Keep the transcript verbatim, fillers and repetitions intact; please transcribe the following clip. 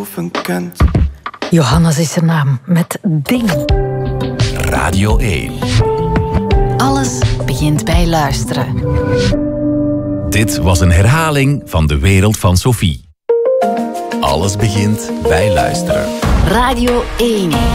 kent. Johannes is zijn naam, met Ding. Radio één. Alles begint bij luisteren. Dit was een herhaling van De Wereld van Sophie. Alles begint bij luisteren. Radio één.